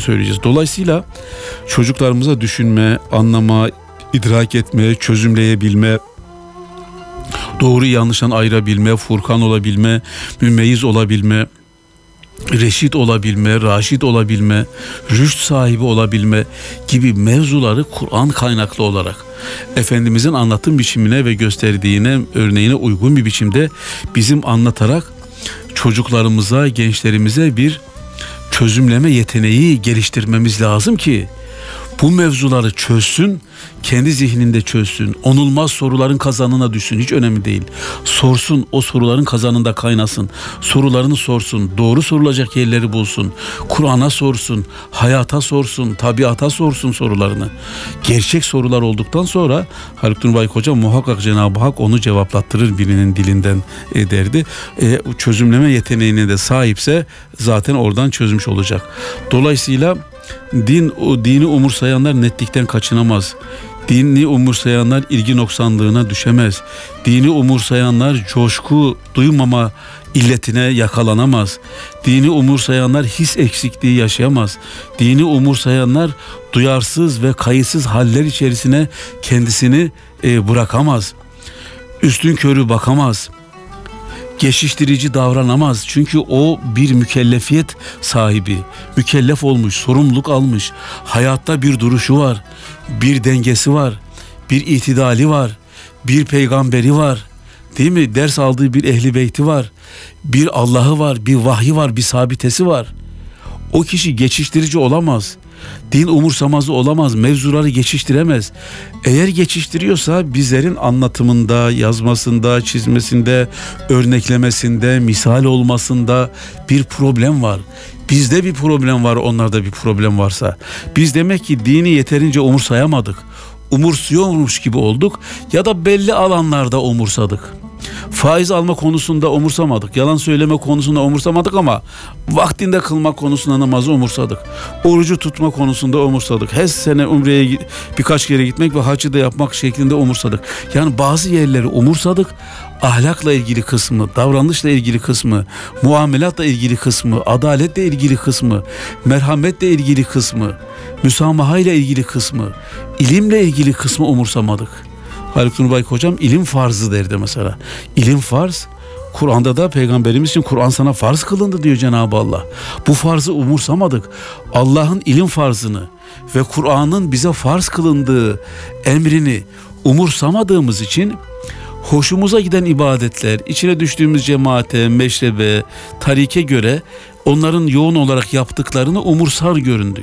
söyleyeceğiz. Dolayısıyla çocuklarımıza düşünme, anlama, idrak etme, çözümleyebilme, doğru yanlıştan ayırabilme, Furkan olabilme, mümeyyiz olabilme, reşit olabilme, raşit olabilme, rüşt sahibi olabilme gibi mevzuları Kur'an kaynaklı olarak Efendimizin anlatım biçimine ve gösterdiğine, örneğine uygun bir biçimde bizim anlatarak çocuklarımıza, gençlerimize bir çözümleme yeteneği geliştirmemiz lazım ki bu mevzuları çözsün, kendi zihninde çözsün, onulmaz soruların kazanına düşsün, hiç önemli değil. Sorsun, o soruların kazanında kaynasın, sorularını sorsun, doğru sorulacak yerleri bulsun, Kur'an'a sorsun, hayata sorsun, tabiata sorsun sorularını. Gerçek sorular olduktan sonra Haluk Durbayık Hocam muhakkak Cenab-ı Hak onu cevaplattırır birinin dilinden derdi. Çözümleme yeteneğine de sahipse zaten oradan çözmüş olacak. Dolayısıyla dini umursayanlar netlikten kaçınamaz. Dini umursayanlar ilgi noksanlığına düşemez. Dini umursayanlar coşku duymama illetine yakalanamaz. Dini umursayanlar his eksikliği yaşayamaz. Dini umursayanlar duyarsız ve kayıtsız haller içerisine kendisini bırakamaz. Üstünkörü bakamaz. Geçiştirici davranamaz. Çünkü o bir mükellefiyet sahibi. Mükellef olmuş, sorumluluk almış. Hayatta bir duruşu var, bir dengesi var, bir itidali var, bir peygamberi var. Değil mi? Ders aldığı bir ehli beyti var. Bir Allah'ı var, bir vahyi var, bir sabitesi var. O kişi geçiştirici olamaz. Din umursamazı olamaz, mevzuları geçiştiremez. Eğer geçiştiriyorsa bizlerin anlatımında, yazmasında, çizmesinde, örneklemesinde, misal olmasında bir problem var. Bizde bir problem var, onlarda bir problem varsa. Biz demek ki dini yeterince umursayamadık. Umursuyormuş gibi olduk ya da belli alanlarda umursadık. Faiz alma konusunda umursamadık. Yalan söyleme konusunda umursamadık ama vaktinde kılmak konusunda namazı umursadık. Orucu tutma konusunda umursadık. Her sene umreye birkaç kere gitmek ve hacı da yapmak şeklinde umursadık. Yani bazı yerleri umursadık. Ahlakla ilgili kısmı, davranışla ilgili kısmı, muamelatla ilgili kısmı, adaletle ilgili kısmı, merhametle ilgili kısmı, müsamahayla ilgili kısmı, ilimle ilgili kısmı umursamadık. Haluk Durbayık Hocam ilim farzı derdi mesela. İlim farz. Kur'an'da da Peygamberimiz için Kur'an sana farz kılındı diyor Cenab-ı Allah. Bu farzı umursamadık. Allah'ın ilim farzını ve Kur'an'ın bize farz kılındığı emrini umursamadığımız için hoşumuza giden ibadetler, içine düştüğümüz cemaate, meşrebe, tarike göre onların yoğun olarak yaptıklarını umursar göründük.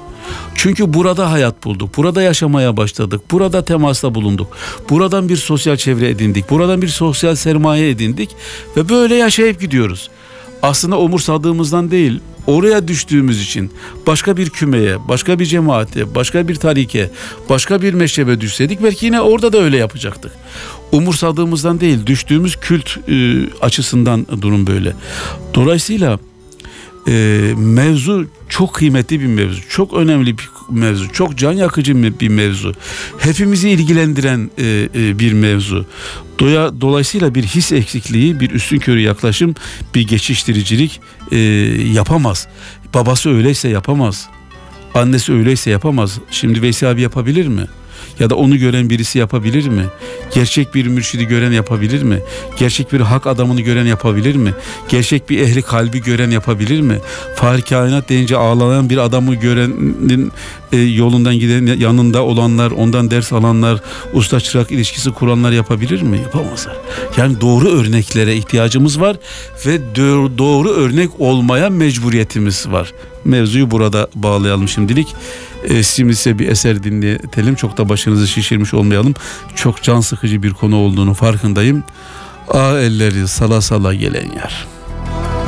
Çünkü burada hayat bulduk, burada yaşamaya başladık, burada temasta bulunduk, buradan bir sosyal çevre edindik, buradan bir sosyal sermaye edindik ve böyle yaşayıp gidiyoruz. Aslında umursadığımızdan değil, oraya düştüğümüz için başka bir kümeye, başka bir cemaate, başka bir tarike, başka bir meşrebe düşseydik belki yine orada da öyle yapacaktık. Umursadığımızdan değil, düştüğümüz kült açısından durum böyle. Dolayısıyla mevzu çok kıymetli bir mevzu, çok önemli bir mevzu, çok can yakıcı bir mevzu, hepimizi ilgilendiren bir mevzu. Dolayısıyla bir his eksikliği, bir üstünkörü yaklaşım, bir geçiştiricilik yapamaz. Babası öyleyse yapamaz, annesi öyleyse yapamaz. Şimdi Veysi abi yapabilir mi? Ya da onu gören birisi yapabilir mi? Gerçek bir mürşidi gören yapabilir mi? Gerçek bir hak adamını gören yapabilir mi? Gerçek bir ehli kalbi gören yapabilir mi? Fahri kainat deyince ağlayan bir adamı görenin yolundan giden, yanında olanlar, ondan ders alanlar, usta çırak ilişkisi kuranlar yapabilir mi? Yapamazlar. Yani doğru örneklere ihtiyacımız var ve doğru örnek olmaya mecburiyetimiz var. Mevzuyu burada bağlayalım şimdilik. Şimdi size bir eser dinletelim. Çok da başınızı şişirmiş olmayalım. Çok can sıkıcı bir konu olduğunu farkındayım. Ah elleri sala sala gelen yar.